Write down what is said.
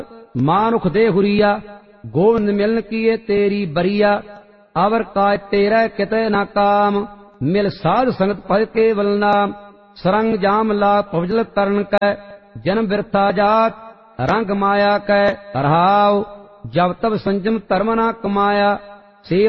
मानुख दे हुरिया, गोविंद मिलन किए तेरी बरिया। अवर काय तेरा किते न काम, मिल साध संगत पद केवल नाम। सरंग जाम ला पवजल तरन कै, जन्म बिरथा जात रंग माया कै रहाव। जब तब संजम धर्म न कमाया, सेवा